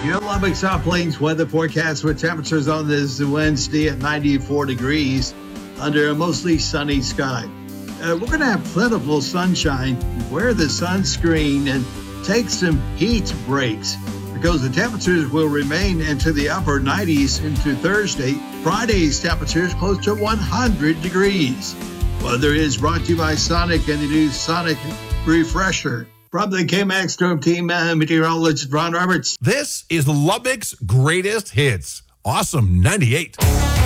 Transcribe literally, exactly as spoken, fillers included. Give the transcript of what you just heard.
Your Lubbock South Plains weather forecast with temperatures on this Wednesday at ninety-four degrees under a mostly sunny sky. Uh, we're going to have plentiful sunshine. Wear the sunscreen and take some heat breaks because the temperatures will remain into the upper nineties into Thursday. Friday's temperatures close to one hundred degrees. Weather is brought to you by Sonic and the new Sonic Refresher. From the K-Max Storm Team, uh, meteorologist Ron Roberts. This is Lubbock's greatest hits. Awesome ninety-eight.